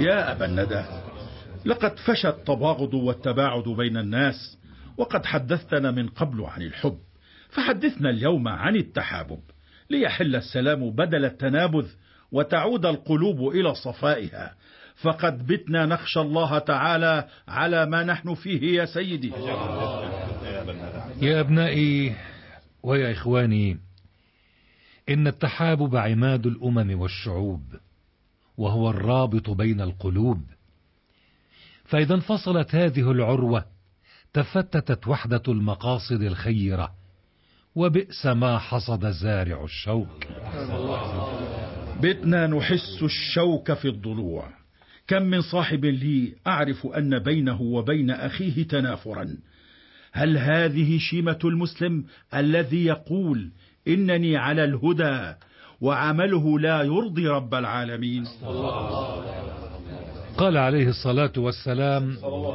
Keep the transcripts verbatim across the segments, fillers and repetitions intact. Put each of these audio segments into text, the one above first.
يا أبا الندى، لقد فشى التباغض والتباعد بين الناس، وقد حدثتنا من قبل عن الحب، فحدثنا اليوم عن التحابب ليحل السلام بدل التنابذ وتعود القلوب إلى صفائها، فقد بتنا نخشى الله تعالى على ما نحن فيه يا سيدي. يا أبنائي ويا إخواني، إن التحابب عماد الأمم والشعوب، وهو الرابط بين القلوب، فإذا انفصلت هذه العروة تفتتت وحدة المقاصد الخيرة، وبئس ما حصد زارع الشوك. بتنا نحس الشوك في الضلوع، كم من صاحب لي أعرف أن بينه وبين أخيه تنافرا. هل هذه شيمة المسلم الذي يقول إنني على الهدى وعمله لا يرضي رب العالمين؟ قال عليه الصلاة والسلام: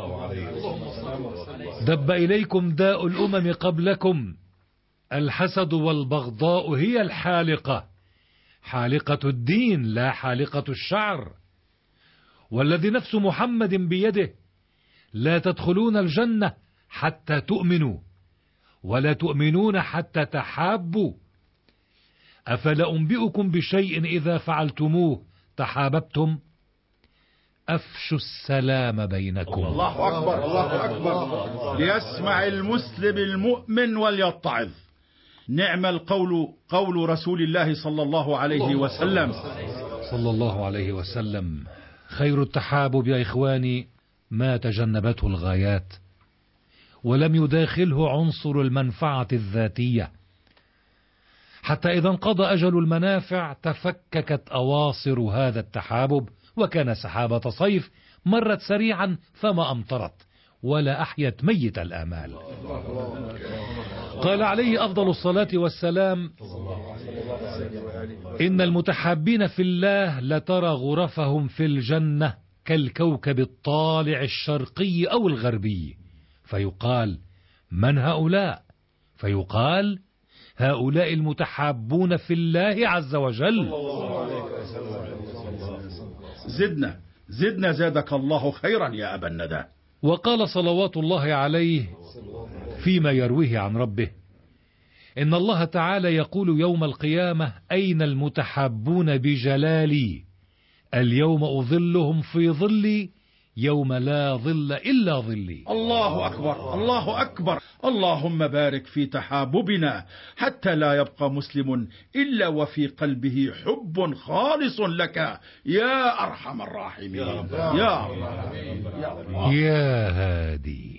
دب إليكم داء الأمم قبلكم، الحسد والبغضاء هي الحالقة، حالقة الدين لا حالقة الشعر، والذي نفس محمد بيده لا تدخلون الجنة حتى تؤمنوا، ولا تؤمنون حتى تحابوا. أفلا أنبئكم بشيء إذا فعلتموه تحاببتم؟ أفشوا السلام بينكم. الله أكبر، الله أكبر. ليسمع المسلم المؤمن وليتعظ. نعم القول قول رسول الله صلى الله عليه وسلم صلى الله عليه وسلم: خير التحابب يا إخواني ما تجنبته الغايات، ولم يداخله عنصر المنفعة الذاتية، حتى إذا انقضى أجل المنافع تفككت أواصر هذا التحابب، وكان سحابة صيف مرت سريعا فما أمطرت ولا أحيت ميت الآمال. قال عليه أفضل الصلاة والسلام: إن المتحابين في الله لترى غرفهم في الجنة كالكوكب الطالع الشرقي أو الغربي، فيقال: من هؤلاء؟ فيقال: هؤلاء المتحابون في الله عز وجل. زدنا زدنا زادك الله خيرا يا أبا الندى. وقال صلوات الله عليه فيما يرويه عن ربه: إن الله تعالى يقول يوم القيامة: أين المتحابون بجلالي؟ اليوم أظلهم في ظلي يوم لا ظل إلا ظلي. الله أكبر، الله أكبر. اللهم بارك في تحاببنا حتى لا يبقى مسلم إلا وفي قلبه حب خالص لك يا أرحم الراحمين. يا الله يا هادي.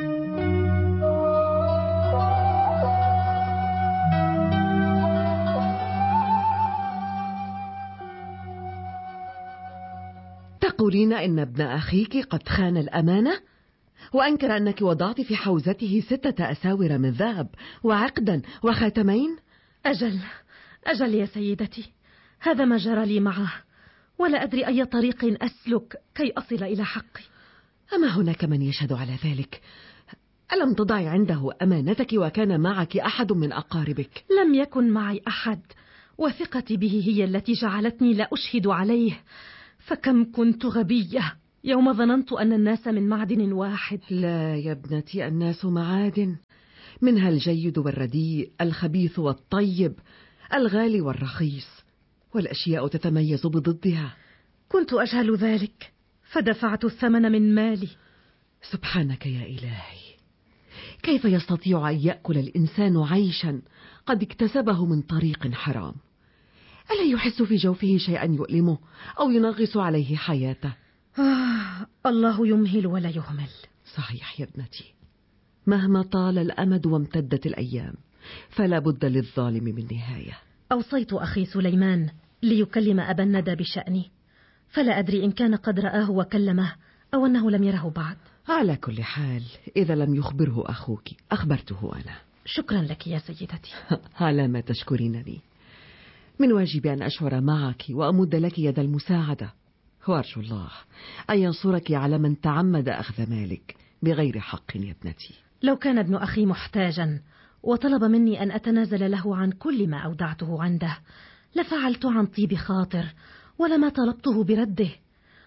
تقولين إن ابن أخيك قد خان الأمانة وأنكر أنك وضعت في حوزته ستة أساور من ذهب وعقدا وخاتمين؟ أجل أجل يا سيدتي، هذا ما جرى لي معه، ولا أدري أي طريق أسلك كي أصل إلى حقي. أما هناك من يشهد على ذلك؟ ألم تضعي عنده أمانتك وكان معك أحد من أقاربك؟ لم يكن معي أحد، وثقتي به هي التي جعلتني لا أشهد عليه، فكم كنت غبية يوم ظننت أن الناس من معدن واحد. لا يا ابنتي، الناس معادن، منها الجيد والرديء، الخبيث والطيب، الغالي والرخيص، والأشياء تتميز بضدها. كنت أجهل ذلك فدفعت الثمن من مالي. سبحانك يا إلهي، كيف يستطيع أن يأكل الإنسان عيشا قد اكتسبه من طريق حرام؟ ألا يحس في جوفه شيئا يؤلمه أو ينغص عليه حياته؟ آه، الله يمهل ولا يهمل. صحيح يا ابنتي، مهما طال الأمد وامتدت الأيام فلا بد للظالم من نهاية. أوصيت أخي سليمان ليكلم أبا الندى بشأني، فلا أدري إن كان قد رآه وكلمه أو أنه لم يره بعد. على كل حال إذا لم يخبره أخوك أخبرته أنا. شكرا لك يا سيدتي. على ما تشكرينني، من واجبي أن أشعر معك وأمد لك يد المساعدة، وأرجو الله أن ينصرك على من تعمد أخذ مالك بغير حق يا ابنتي. لو كان ابن أخي محتاجا وطلب مني أن أتنازل له عن كل ما أودعته عنده لفعلت عن طيب خاطر، ولما طلبته برده،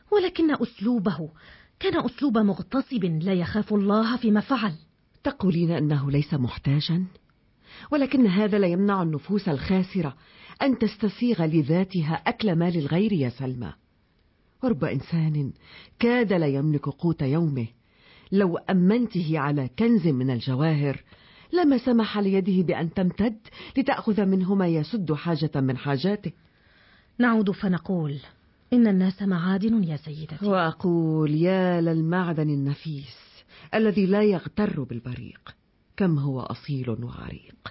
ولكن أسلوبه كان أسلوب مغتصب لا يخاف الله فيما فعل. تقولين أنه ليس محتاجا؟ ولكن هذا لا يمنع النفوس الخاسرة أن تستسيغ لذاتها أكل مال الغير يا سلمى. ورب إنسان كاد لا يملك قوت يومه، لو أمنته على كنز من الجواهر لما سمح ليده بأن تمتد لتأخذ منه ما يسد حاجة من حاجاته. نعود فنقول إن الناس معادن يا سيدتي. وأقول يا للمعدن النفيس الذي لا يغتر بالبريق، كم هو أصيل وعريق.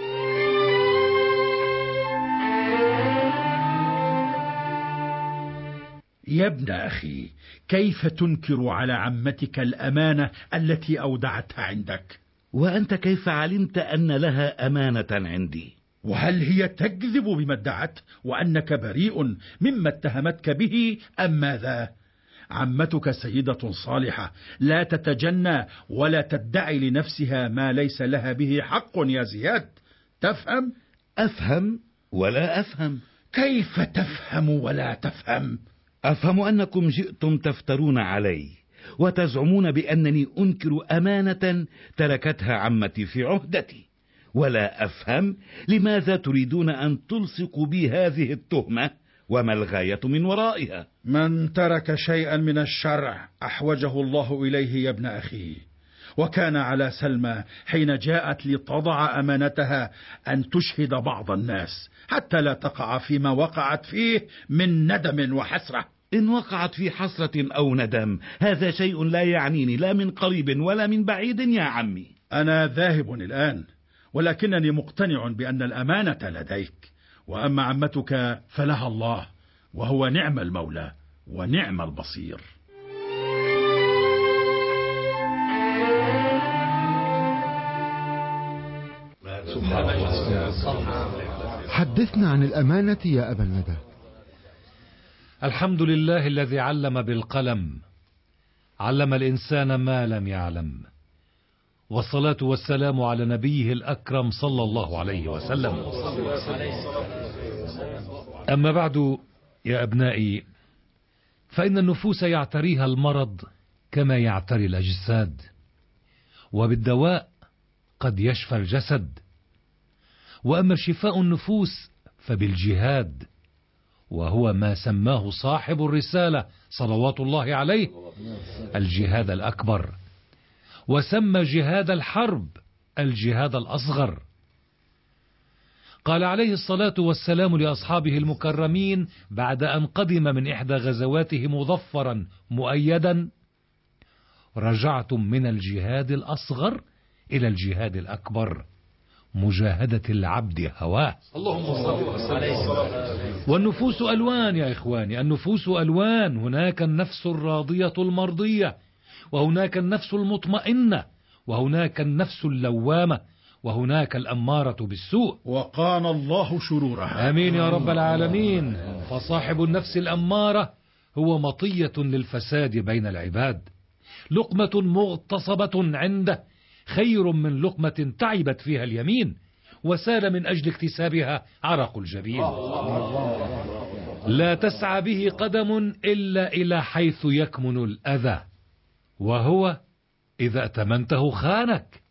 يا ابن أخي، كيف تنكر على عمتك الأمانة التي أودعتها عندك؟ وأنت كيف علمت أن لها أمانة عندي؟ وهل هي تكذب بما ادعت وأنك بريء مما اتهمتك به أم ماذا؟ عمتك سيدة صالحة لا تتجنى ولا تدعي لنفسها ما ليس لها به حق يا زياد، تفهم؟ أفهم ولا أفهم. كيف تفهم ولا تفهم؟ أفهم أنكم جئتم تفترون علي وتزعمون بأنني أنكر أمانة تركتها عمتي في عهدتي، ولا أفهم لماذا تريدون أن تلصقوا بي هذه التهمة وما الغاية من ورائها. من ترك شيئا من الشرع أحوجه الله إليه يا ابن أخي، وكان على سلمى حين جاءت لتضع أمانتها أن تشهد بعض الناس حتى لا تقع فيما وقعت فيه من ندم وحسرة. إن وقعت في حسرة أو ندم هذا شيء لا يعنيني لا من قريب ولا من بعيد يا عمي. أنا ذاهب الآن، ولكنني مقتنع بأن الأمانة لديك، وأما عمتك فلها الله، وهو نعم المولى ونعم البصير. حدثنا عن الأمانة يا أبا الندى. الحمد لله الذي علم بالقلم، علم الإنسان ما لم يعلم، والصلاة والسلام على نبيه الأكرم صلى الله عليه وسلم. أما بعد يا أبنائي، فإن النفوس يعتريها المرض كما يعتري الأجساد، وبالدواء قد يشفى الجسد. وأما شفاء النفوس فبالجهاد، وهو ما سماه صاحب الرسالة صلوات الله عليه الجهاد الأكبر، وسمى جهاد الحرب الجهاد الأصغر. قال عليه الصلاة والسلام لأصحابه المكرمين بعد أن قدم من إحدى غزواته مظفرا مؤيدا: رجعتم من الجهاد الأصغر إلى الجهاد الأكبر، مجاهدة العبد هواه. اللهم صل وسلم. والنفوس ألوان يا إخواني، النفوس ألوان، هناك النفس الراضية المرضية، وهناك النفس المطمئنة، وهناك النفس اللوامة، وهناك الأمارة بالسوء، وقان الله شرورها. آمين يا رب العالمين. فصاحب النفس الأمارة هو مطية للفساد بين العباد، لقمة مغتصبة عنده خير من لقمة تعبت فيها اليمين وسال من أجل اكتسابها عرق الجبين. لا تسعى به قدم إلا إلى حيث يكمن الأذى، وهو إذا ائتمنته خانك،